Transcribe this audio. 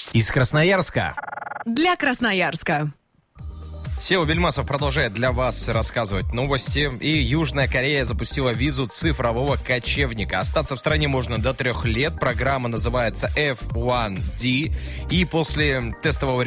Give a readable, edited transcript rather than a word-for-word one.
Из Красноярска. Для Красноярска. Сева Бельмасов продолжает для вас рассказывать новости. И Южная Корея запустила визу цифрового кочевника. Остаться в стране можно до 3 лет. Программа называется F1D. И после тестового